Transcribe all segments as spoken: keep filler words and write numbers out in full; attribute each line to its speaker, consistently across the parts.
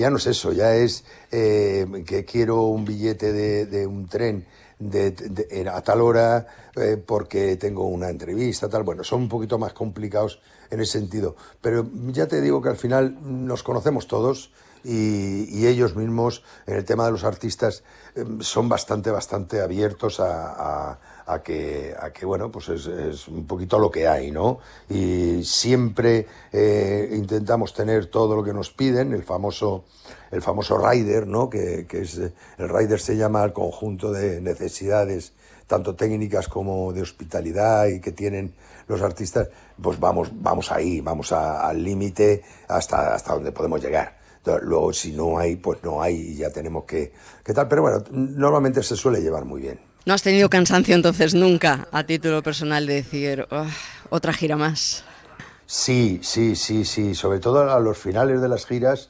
Speaker 1: Ya no es eso, ya es eh, que quiero un billete de, de un tren de, de, de, a tal hora eh, porque tengo una entrevista, tal. Bueno, son un poquito más complicados en ese sentido. Pero ya te digo que al final nos conocemos todos y, y ellos mismos, en el tema de los artistas, eh, son bastante, bastante abiertos a... a A que, a que, bueno, pues es, es un poquito lo que hay, ¿no? Y siempre eh, intentamos tener todo lo que nos piden, el famoso, el famoso rider, ¿no? Que, que es, el rider se llama al conjunto de necesidades, tanto técnicas como de hospitalidad y que tienen los artistas, pues vamos, vamos ahí, vamos a, al límite hasta, hasta donde podemos llegar. Luego, si no hay, pues no hay y ya tenemos que, que tal, pero bueno, normalmente se suele llevar muy bien.
Speaker 2: ¿No has tenido cansancio entonces nunca, a título personal, de decir, oh, otra gira más?
Speaker 1: Sí, sí, sí, sí, sobre todo a los finales de las giras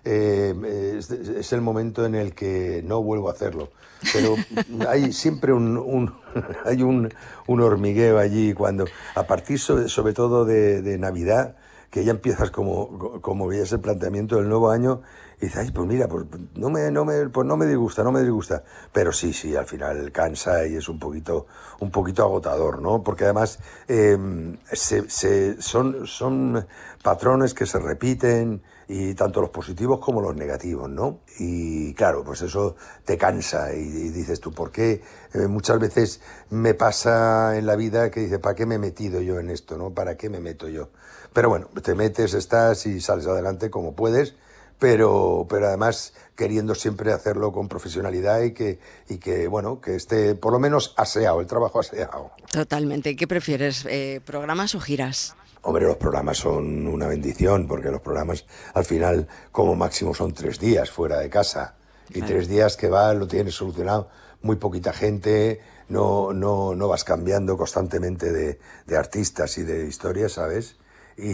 Speaker 1: eh, es, es el momento en el que no vuelvo a hacerlo, pero hay siempre un, un hay un, un hormigueo allí cuando, a partir sobre, sobre todo de, de Navidad, que ya empiezas como, como veías el planteamiento del nuevo año y dices, ay, pues mira, pues no me, no me, pues no me disgusta, no me disgusta. Pero sí, sí, al final cansa y es un poquito, un poquito agotador, ¿no? Porque además eh, se, se, son, son patrones que se repiten, y tanto los positivos como los negativos, ¿no? Y claro, pues eso te cansa y, y dices tú, ¿por qué? Eh, muchas veces me pasa en la vida que dices, ¿para qué me he metido yo en esto, no? ¿Para qué me meto yo? Pero bueno, te metes, estás y sales adelante como puedes, pero, pero además queriendo siempre hacerlo con profesionalidad y que, y que, bueno, que esté por lo menos aseado, el trabajo aseado.
Speaker 2: Totalmente. ¿Qué prefieres, eh, programas o giras?
Speaker 1: Hombre, los programas son una bendición, porque los programas al final como máximo son tres días fuera de casa. Y claro, tres días que vas, lo tienes solucionado, muy poquita gente, no, no, no vas cambiando constantemente de, de artistas y de historias, ¿sabes? Y,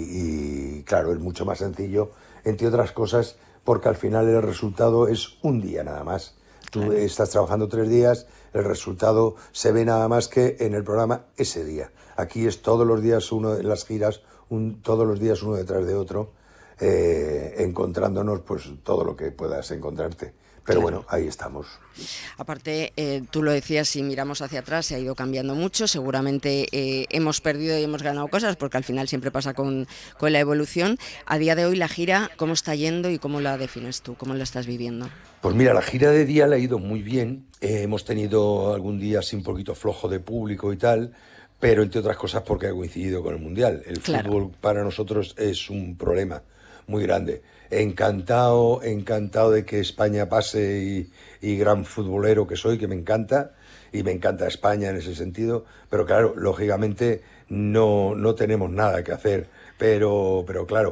Speaker 1: y claro, es mucho más sencillo, entre otras cosas, porque al final el resultado es un día nada más. Tú claro, estás trabajando tres días, el resultado se ve nada más que en el programa ese día. Aquí es todos los días uno, en las giras, un, todos los días uno detrás de otro, eh, encontrándonos pues todo lo que puedas encontrarte. Pero claro, bueno, ahí estamos.
Speaker 2: Aparte, eh, tú lo decías, si miramos hacia atrás se ha ido cambiando mucho, seguramente eh, hemos perdido y hemos ganado cosas, porque al final siempre pasa con, con la evolución. A día de hoy la gira, ¿cómo está yendo y cómo la defines tú? ¿Cómo la estás viviendo?
Speaker 1: Pues mira, la gira de día la ha ido muy bien, eh, hemos tenido algún día así un poquito flojo de público y tal, pero entre otras cosas porque ha coincidido con el Mundial. El claro, fútbol para nosotros es un problema muy grande. Encantado, encantado de que España pase y, y gran futbolero que soy, que me encanta, y me encanta España en ese sentido, pero claro, lógicamente no, no tenemos nada que hacer, pero, pero claro,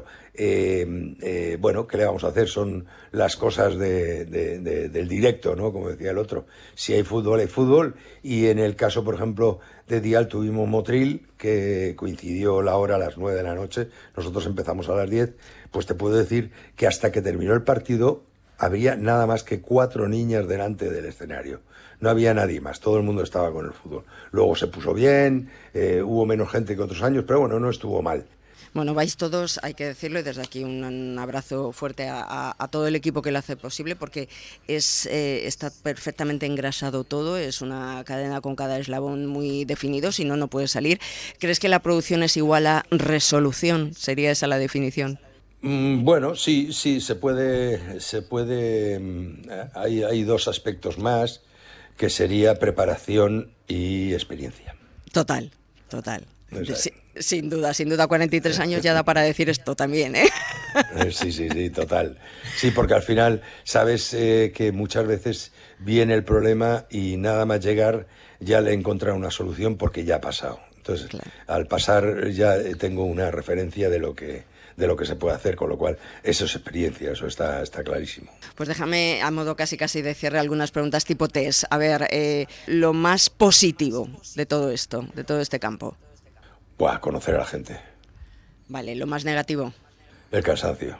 Speaker 1: eh, eh, bueno, ¿qué le vamos a hacer? Son las cosas de, de, de, del directo, ¿no? Como decía el otro, si hay fútbol, hay fútbol, y en el caso, por ejemplo, de Dial tuvimos Motril, que coincidió la hora a las nueve de la noche, nosotros empezamos a las diez, pues te puedo decir que hasta que terminó el partido había nada más que cuatro niñas delante del escenario. No había nadie más, todo el mundo estaba con el fútbol. Luego se puso bien, eh, hubo menos gente que otros años, pero bueno, no estuvo mal.
Speaker 2: Bueno, vais todos, hay que decirlo, y desde aquí un, un abrazo fuerte a, a, a todo el equipo que lo hace posible, porque es eh, está perfectamente engrasado todo, es una cadena con cada eslabón muy definido, si no, no puede salir. ¿Crees que la producción es igual a resolución? ¿Sería esa la definición?
Speaker 1: Mm, bueno, sí, sí, se puede, se puede, hay, hay dos aspectos más, que sería preparación y experiencia.
Speaker 2: Total, total. Sí, sin duda, sin duda, cuarenta y tres años ya da para decir esto también, ¿eh?
Speaker 1: Sí, sí, sí, total. Sí, porque al final sabes eh, que muchas veces viene el problema y nada más llegar ya le he encontrado una solución porque ya ha pasado. Entonces, claro, al pasar ya tengo una referencia de lo que de lo que se puede hacer, con lo cual eso es experiencia, eso está, está clarísimo.
Speaker 2: Pues déjame, a modo casi casi de cierre, algunas preguntas tipo test. A ver, eh, lo más positivo de todo esto, de todo este campo.
Speaker 1: Buah, conocer a la gente.
Speaker 2: Vale, lo más negativo.
Speaker 1: El cansancio.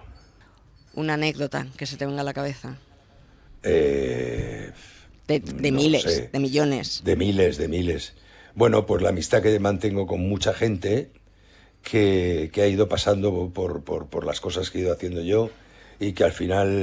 Speaker 2: Una anécdota que se te venga a la cabeza.
Speaker 1: Eh,
Speaker 2: de de
Speaker 1: no
Speaker 2: miles,
Speaker 1: sé.
Speaker 2: de millones.
Speaker 1: De miles, de miles. Bueno, pues la amistad que mantengo con mucha gente que, que ha ido pasando por, por, por las cosas que he ido haciendo yo y que al final